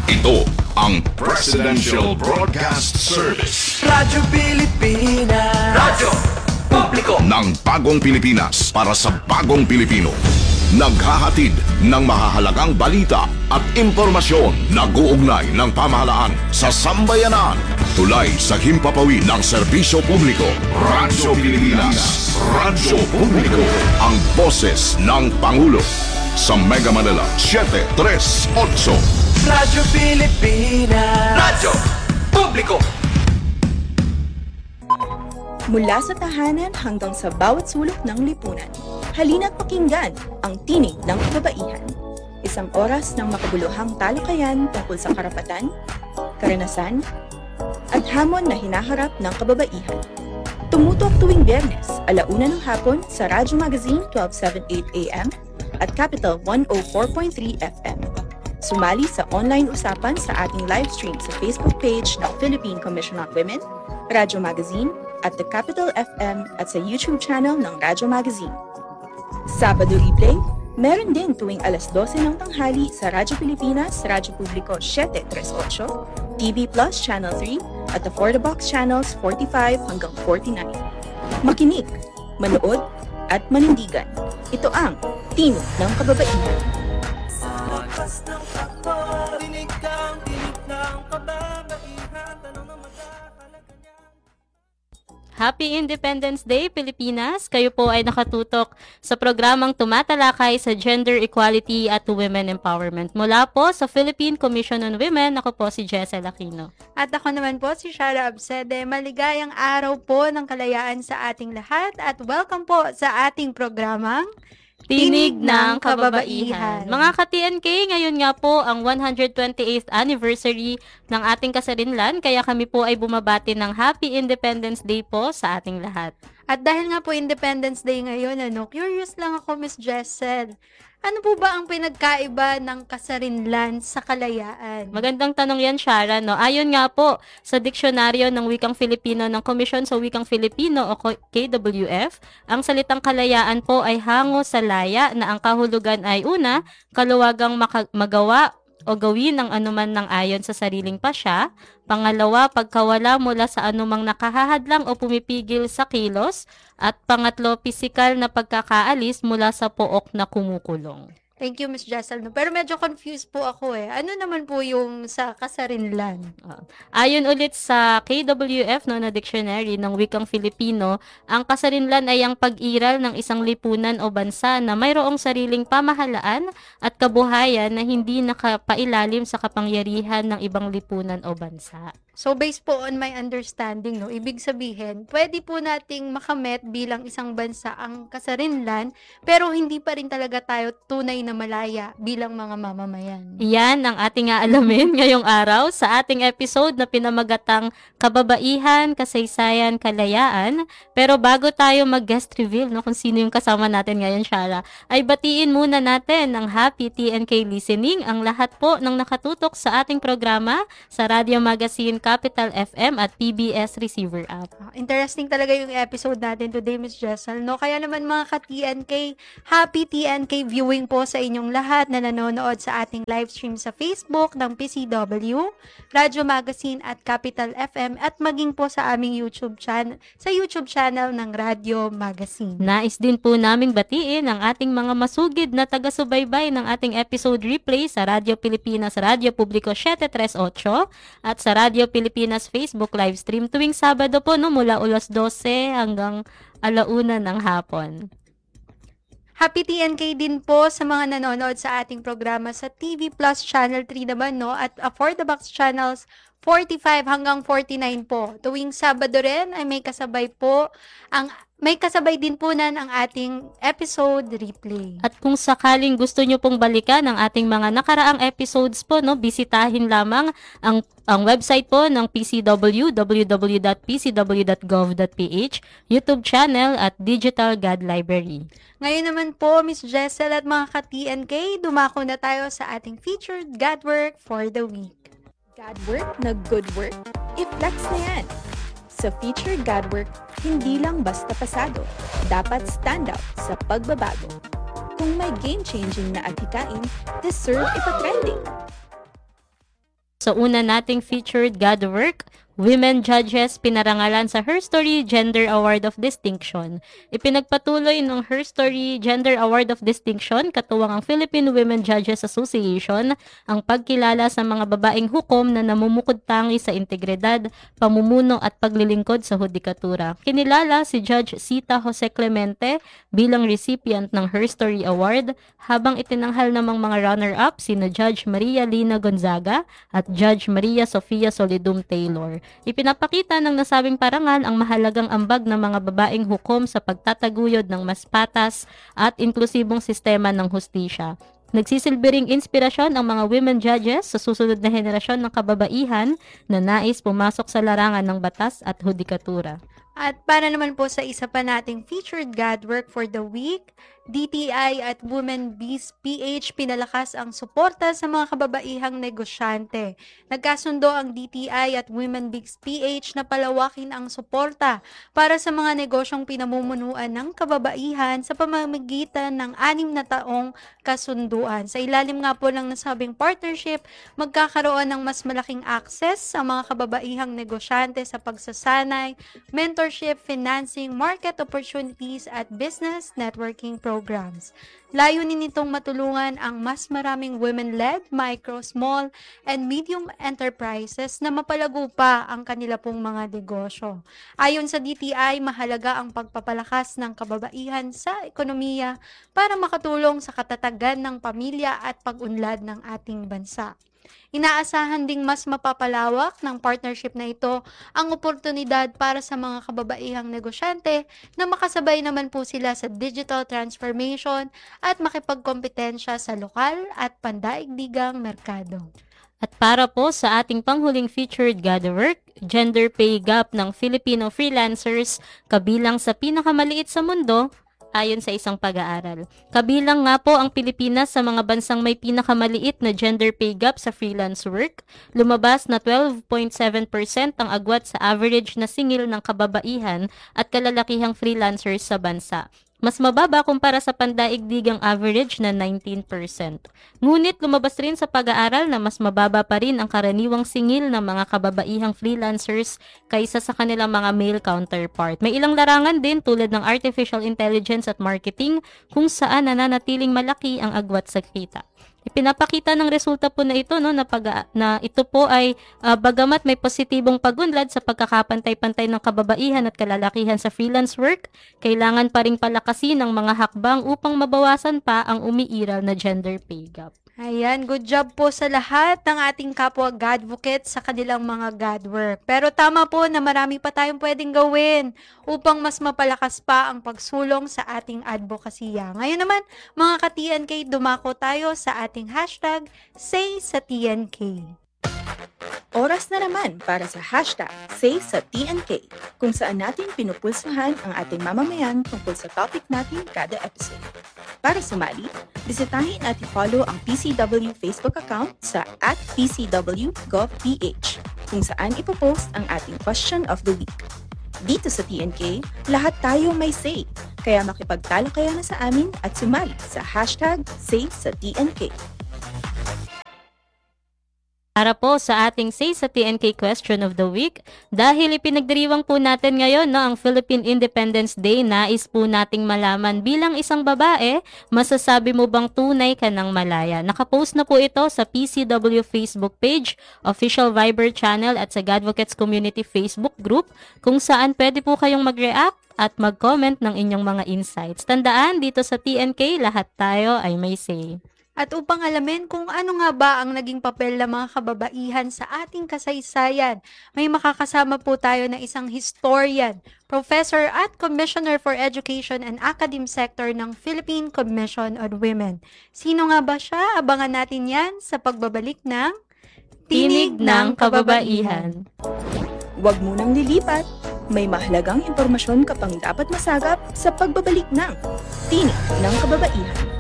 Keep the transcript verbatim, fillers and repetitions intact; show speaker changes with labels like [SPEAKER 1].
[SPEAKER 1] Ito ang Presidential Broadcast Service.
[SPEAKER 2] Radyo Pilipinas. Radyo Publiko
[SPEAKER 1] ng bagong Pilipinas para sa bagong Pilipino. Naghahatid ng mahahalagang balita at impormasyon na guugnay ng pamahalaan sa sambayanan. Tulay sa himpapawid ng serbisyo publiko. Radyo Pilipinas. Radyo Publiko. Ang boses ng Pangulo. Sa Mega Manila, seven three eight.
[SPEAKER 2] Radyo Pilipinas. Radyo Publiko.
[SPEAKER 3] Mula sa tahanan hanggang sa bawat sulok ng lipunan, halina't pakinggan ang tinig ng kababaihan. Isang oras ng makabuluhang talakayan tungkol sa karapatan, karanasan, at hamon na hinaharap ng kababaihan. Tumutok tuwing Biyernes, alauna ng hapon sa Radyo Magazine twelve seventy-eight A M at Capital one oh four point three F M. Sumali sa online usapan sa ating live stream sa Facebook page ng Philippine Commission on Women, Radyo Magazine, at The Capital F M at sa YouTube channel ng Radyo Magazine. Sabado replay, meron din tuwing alas dose ng tanghali sa Radyo Pilipinas, Radyo Publiko seven three eight, T V Plus Channel three, at the For the Box Channels forty-five hanggang forty-nine. Makinig, manood, at manindigan. Ito ang Tinig ng Kababaihan.
[SPEAKER 2] Lakas ng takbo, dinig kang tinig ng kababaihan, tanong ng magkakalaga niya.
[SPEAKER 4] Happy Independence Day, Pilipinas! Kayo po ay nakatutok sa programang tumatalakay sa gender equality at women empowerment. Mula po sa Philippine Commission on Women, ako po si Jessel Aquino.
[SPEAKER 5] At ako naman po si Shara Absede. Maligayang araw po ng kalayaan sa ating lahat at welcome po sa ating programang
[SPEAKER 4] Tinig ng Kababaihan. Mga ka-T N K, ngayon nga po ang one hundred twenty-eighth anniversary ng ating kasarinlan, kaya kami po ay bumabati ng Happy Independence Day po sa ating lahat.
[SPEAKER 5] At dahil nga po Independence Day ngayon, ano, curious lang ako, Miss Jessel. Ano po ba ang pinagkaiba ng kasarinlan sa kalayaan?
[SPEAKER 4] Magandang tanong yan, Shara. No? Ayon nga po sa diksyonaryo ng Wikang Filipino ng Komisyon sa Wikang Filipino o K W F, ang salitang kalayaan po ay hango sa laya na ang kahulugan ay una, kaluwagang maka- magawa o gawin ang anuman ng ayon sa sariling pasya. Pangalawa, pagkawala mula sa anumang nakahahadlang o pumipigil sa kilos. At pangatlo, pisikal na pagkakaalis mula sa pook na kumukulong.
[SPEAKER 5] Thank you, Miss Jessel. No? Pero medyo confused po ako eh. Ano naman po yung sa kasarinlan?
[SPEAKER 4] Uh, ayon ulit sa K W F no, na dictionary ng Wikang Filipino, ang kasarinlan ay ang pag-iral ng isang lipunan o bansa na mayroong sariling pamahalaan at kabuhayan na hindi nakapailalim sa kapangyarihan ng ibang lipunan o bansa.
[SPEAKER 5] So, based po on my understanding, no, ibig sabihin, pwede po nating makamit bilang isang bansa ang kasarinlan, pero hindi pa rin talaga tayo tunay na malaya bilang mga mamamayan.
[SPEAKER 4] Yan ang ating aalamin ngayong araw sa ating episode na pinamagatang Kababaihan, Kasaysayan, Kalayaan. Pero bago tayo mag-guest reveal no, kung sino yung kasama natin ngayon, Shara, ay batiin muna natin ng happy T N K listening ang lahat po ng nakatutok sa ating programa sa Radio Magazine Capital F M at P B S Receiver App.
[SPEAKER 5] Interesting talaga yung episode natin today, Miss Jessel, no? Kaya naman mga ka-T N K, happy T N K viewing po sa inyong lahat na nanonood sa ating live stream sa Facebook ng P C W, Radio Magazine at Capital F M at maging po sa aming YouTube channel, sa YouTube channel ng Radio Magazine.
[SPEAKER 4] Nais din po naming batiin ang ating mga masugid na taga-subaybay ng ating episode replay sa Radio Pilipinas, Radio Publiko seven three eight at sa Radio Pilipinas Facebook live stream tuwing Sabado po no, mula alas dose hanggang alauna ng hapon.
[SPEAKER 5] Happy T N K din po sa mga nanonood sa ating programa sa T V Plus Channel three naman, no? At uh, For the Box Channels forty-five hanggang forty-nine po. Tuwing Sabado rin ay may kasabay po ang may kasabay din po nan ang ating episode replay.
[SPEAKER 4] At kung sakaling gusto nyo pong balikan ang ating mga nakaraang episodes po, no, bisitahin lamang ang ang website po ng P C W, w w w dot p c w dot gov dot p h, YouTube channel at Digital God Library.
[SPEAKER 5] Ngayon naman po, Miss Jessel at mga ka-T N K, dumako na tayo sa ating featured God Work for the Week.
[SPEAKER 3] God work na good work, i-flex na yan. Sa featured God work, hindi lang basta pasado, dapat stand out sa pagbabago. Kung may game-changing na adhikain, deserve ipa-trending.
[SPEAKER 4] Sa una nating featured God Work, Women Judges pinarangalan sa Her Story Gender Award of Distinction. Ipinagpatuloy ng Her Story Gender Award of Distinction katuwang ang Philippine Women Judges Association ang pagkilala sa mga babaeng hukom na namumukod-tangi sa integridad, pamumuno at paglilingkod sa hudikatura. Kinilala si Judge Sita Jose Clemente bilang recipient ng Her Story Award, habang itinanghal namang mga runner-up sina Judge Maria Lina Gonzaga at Judge Maria Sofia Solidum Taylor. Ipinapakita ng nasabing parangal ang mahalagang ambag ng mga babaeng hukom sa pagtataguyod ng mas patas at inklusibong sistema ng hustisya. Nagsisilbi ring inspirasyon ang mga women judges sa susunod na henerasyon ng kababaihan na nais pumasok sa larangan ng batas at hudikatura.
[SPEAKER 5] At para naman po sa isa pa nating featured God Work for the week, D T I at Women Biz P H pinalakas ang suporta sa mga kababaihang negosyante. Nagkasundo ang D T I at Women Biz P H na palawakin ang suporta para sa mga negosyong pinamumunuan ng kababaihan sa pamamagitan ng anim na taong kasunduan. Sa ilalim nga po ng nasabing partnership, magkakaroon ng mas malaking access sa mga kababaihang negosyante sa pagsasanay, mentorship, financing, market opportunities at business networking programs. Layunin nitong matulungan ang mas maraming women-led, micro, small, and medium enterprises na mapalago pa ang kanila pong mga negosyo. Ayon sa D T I, mahalaga ang pagpapalakas ng kababaihan sa ekonomiya para makatulong sa katatagan ng pamilya at pag-unlad ng ating bansa. Inaasahan ding mas mapapalawak ng partnership na ito ang oportunidad para sa mga kababaihang negosyante na makasabay naman po sila sa digital transformation at makipagkompetensya sa lokal at pandaigdigang merkado.
[SPEAKER 4] At para po sa ating panghuling featured God Work, gender pay gap ng Filipino freelancers kabilang sa pinakamaliit sa mundo, ayon sa isang pag-aaral. Kabilang nga po ang Pilipinas sa mga bansang may pinakamaliit na gender pay gap sa freelance work. Lumabas na twelve point seven percent ang agwat sa average na singil ng kababaihan at kalalakihang freelancers sa bansa. Mas mababa kumpara sa pandaigdigang average na nineteen percent. Ngunit lumabas rin sa pag-aaral na mas mababa pa rin ang karaniwang singil ng mga kababaihang freelancers kaysa sa kanilang mga male counterpart. May ilang larangan din tulad ng artificial intelligence at marketing kung saan nananatiling malaki ang agwat sa kita. Ipinapakita ng resulta po na ito no na pag na ito po ay uh, bagamat may positibong pagunlad sa pagkakapantay-pantay ng kababaihan at kalalakihan sa freelance work, kailangan pa ring palakasin ng mga hakbang upang mabawasan pa ang umiiral na gender pay gap.
[SPEAKER 5] Ayan, good job po sa lahat ng ating kapwa Godvocates sa kanilang mga God work. Pero tama po na marami pa tayong pwedeng gawin upang mas mapalakas pa ang pagsulong sa ating advokasya. Ngayon naman, mga ka-T N K, dumako tayo sa ating hashtag Say sa T N K.
[SPEAKER 3] Oras na naman para sa hashtag Say sa T N K, kung saan natin pinupulsahan ang ating mamamayan tungkol sa topic natin kada episode. Para sumali, bisitahin at i-follow ang P C W Facebook account sa at P C W Gov P H, kung saan ipopost ang ating question of the week. Dito sa T N K, lahat tayo may say, kaya makipagtalo kayo na sa amin at sumali sa hashtag Say sa T N K.
[SPEAKER 4] Para po sa ating Say sa T N K question of the week, dahil ipinagdiriwang po natin ngayon no, ang Philippine Independence Day, nais po nating malaman bilang isang babae, masasabi mo bang tunay ka ng malaya? Nakapost na po ito sa P C W Facebook page, official Viber channel at sa Godvocates Community Facebook group, kung saan pwede po kayong mag-react at mag-comment ng inyong mga insights. Tandaan, dito sa T N K, lahat tayo ay may say.
[SPEAKER 5] At upang alamin kung ano nga ba ang naging papel ng mga kababaihan sa ating kasaysayan, may makakasama po tayo na isang historian, professor at commissioner for education and academe sector ng Philippine Commission on Women. Sino nga ba siya? Abangan natin yan sa pagbabalik ng
[SPEAKER 4] Tinig ng Kababaihan.
[SPEAKER 3] Huwag munang lilipat, may mahalagang impormasyon ka pang dapat masagap sa pagbabalik ng Tinig ng Kababaihan.